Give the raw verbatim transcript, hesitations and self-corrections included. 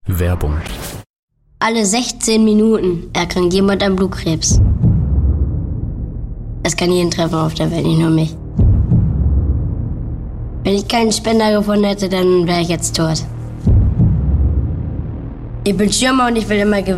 Werbung. Alle sechzehn Minuten erkrankt jemand an Blutkrebs. Es kann jeden treffen auf der Welt, nicht nur mich. Wenn ich keinen Spender gefunden hätte, dann wäre ich jetzt tot. Ich bin Stürmer und ich will immer gewinnen.